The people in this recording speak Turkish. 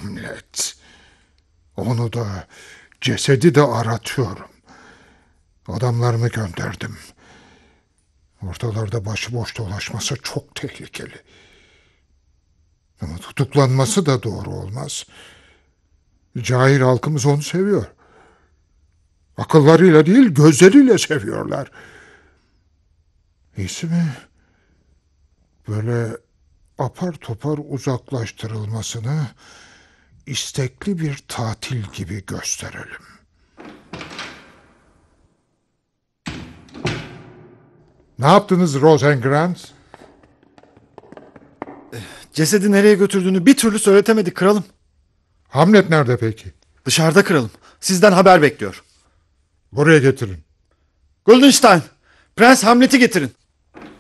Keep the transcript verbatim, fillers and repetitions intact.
Hamlet. Onu da, cesedi de aratıyorum. Adamlarımı gönderdim. Ortalarda başıboş dolaşması çok tehlikeli. Ama tutuklanması da doğru olmaz. Cahil halkımız onu seviyor. Akıllarıyla değil, gözleriyle seviyorlar. İyisi mi? Böyle apar topar uzaklaştırılmasını istekli bir tatil gibi gösterelim. Ne yaptınız Rosenkrantz? Cesedi nereye götürdüğünü bir türlü söyletemedik kralım. Hamlet nerede peki? Dışarıda kralım. Sizden haber bekliyor. Buraya getirin. Guldenstein, Prens Hamlet'i getirin.